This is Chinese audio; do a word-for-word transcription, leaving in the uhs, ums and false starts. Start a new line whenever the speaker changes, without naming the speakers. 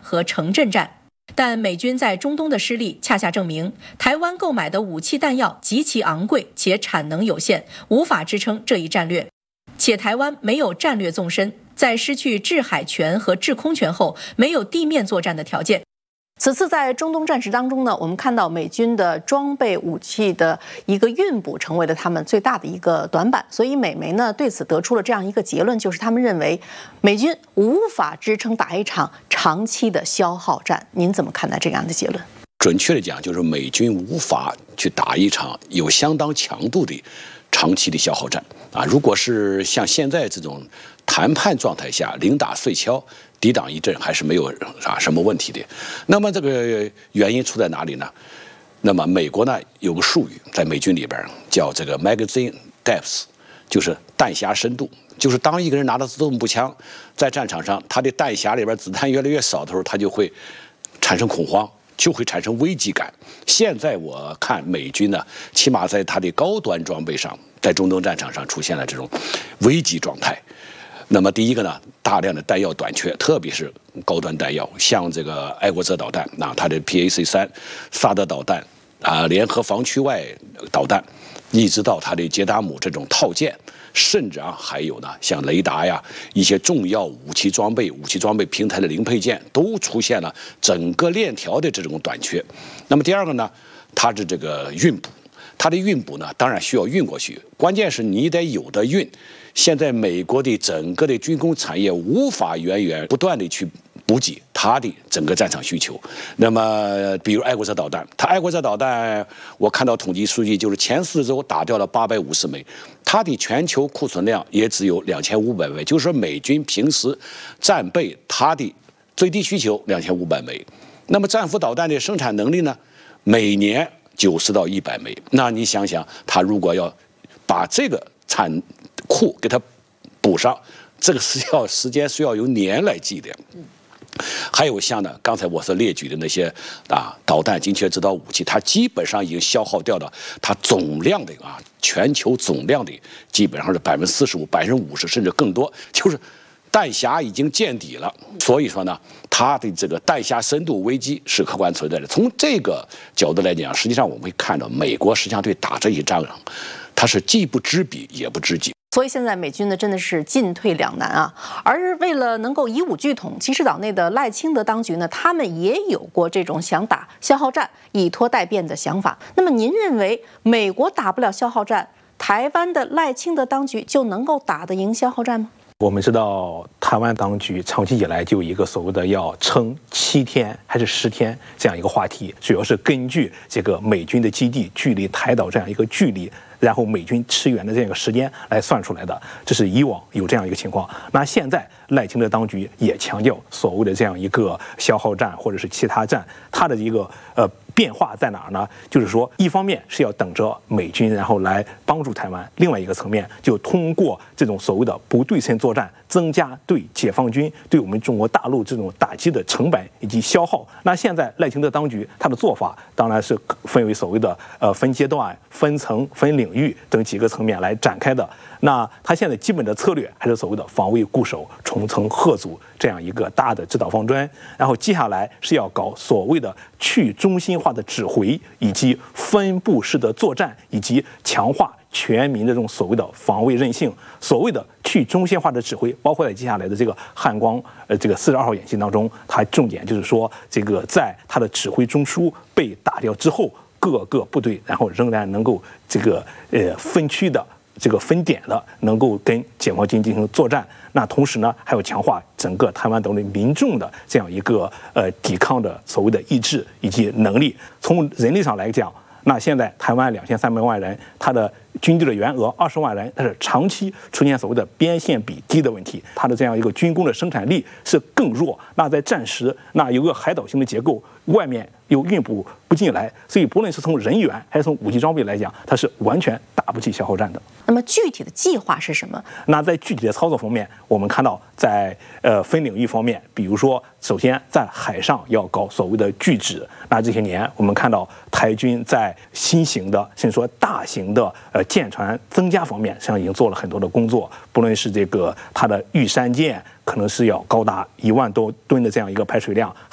和城镇战。但美军在中东的失利，恰恰证明台湾购买的武器弹药极其昂贵，且产能有限，无法支撑这一战略。且台湾没有战略纵深，在失去制海权和制空权后，没有地面作战的条件。此次在中东战事当中呢，我们看到美军的装备武器的一个运补成为了他们最大的一个短板，所以美媒呢对此得出了这样一个结论，就是他们认为美军无法支撑打一场长期的消耗战。您怎么看待这样的结论？
准确的讲，就是美军无法去打一场有相当强度的长期的消耗战啊！如果是像现在这种谈判状态下，零打碎敲，抵挡一阵还是没有啊什么问题的。那么这个原因出在哪里呢？那么美国呢有个术语在美军里边叫这个 magazine depth， 就是弹匣深度。就是当一个人拿着自动步枪在战场上，他的弹匣里边子弹越来越少的时候，他就会产生恐慌，就会产生危机感。现在我看美军呢，起码在它的高端装备上，在中东战场上出现了这种危机状态。那么第一个呢，大量的弹药短缺，特别是高端弹药，像这个爱国者导弹，那它的 P A C 三、萨德导弹啊，联合防区外导弹，一直到它的捷达姆这种套件，甚至啊还有呢，像雷达呀，一些重要武器装备、武器装备平台的零配件，都出现了整个链条的这种短缺。那么第二个呢，它的这个运补，它的运补呢，当然需要运过去，关键是你得有的运。现在美国的整个的军工产业无法源源不断的去补给它的整个战场需求。那么，比如爱国者导弹，它爱国者导弹，我看到统计数据，就是前四周打掉了八百五十枚，它的全球库存量也只有两千五百枚，就是说美军平时战备它的最低需求两千五百枚。那么战斧导弹的生产能力呢，每年九十到一百枚。那你想想，它如果要把这个产库给它补上，这个是要时间需要由年来计的。还有像呢，刚才我所列举的那些啊导弹精确制导武器，它基本上已经消耗掉了它总量的啊全球总量的基本上是百分之四十五、百分之五十甚至更多，就是弹匣已经见底了。所以说呢，它的这个弹匣深度危机是客观存在的。从这个角度来讲，实际上我们会看到，美国实际上对打这一仗，它是既不知彼也不知己。
所以现在美军呢真的是进退两难啊。而为了能够以武拒统，其实岛内的赖清德当局呢，他们也有过这种想打消耗战、以拖待变的想法。那么您认为美国打不了消耗战，台湾的赖清德当局就能够打得赢消耗战吗？
我们知道，台湾当局长期以来就有一个所谓的要撑七天还是十天这样一个话题，主要是根据这个美军的基地距离台岛这样一个距离，然后美军驰援的这样一个时间来算出来的。这是以往有这样一个情况。那现在赖清德当局也强调所谓的这样一个消耗战或者是其他战，它的一个呃变化在哪儿呢？就是说，一方面是要等着美军然后来帮助台湾，另外一个层面就通过这种所谓的不对称作战，增加对解放军对我们中国大陆这种打击的成本以及消耗。那现在赖清德当局他的做法当然是分为所谓的呃分阶段、分层、分领域等几个层面来展开的。那他现在基本的策略还是所谓的防卫固守、重层贺阻这样一个大的指导方针，然后接下来是要搞所谓的去中心化的指挥，以及分布式的作战，以及强化全民的这种所谓的防卫韧性。所谓的去中心化的指挥，包括在接下来的这个汉光呃这个四十二号演习当中，它重点就是说，这个在它的指挥中枢被打掉之后，各个部队然后仍然能够这个呃分区的。这个分点的能够跟解放军进行作战，那同时呢，还要强化整个台湾岛内民众的这样一个呃抵抗的所谓的意志以及能力。从人力上来讲，那现在台湾两千三百万人，它的军队的员额二十万人，但是长期出现所谓的边线比低的问题，它的这样一个军工的生产力是更弱。那在战时，那有个海岛型的结构，外面又运补不进来，所以不论是从人员还是从武器装备来讲，它是完全打不起消耗战的。
那么具体的计划是什么？
那在具体的操作方面，我们看到在呃分领域方面，比如说，首先在海上要搞所谓的拒止。那这些年我们看到台军在新型的甚至说大型的呃舰船增加方面，实际上已经做了很多的工作。不论是这个它的玉山舰，可能是要高达一万多吨的这样一个排水量，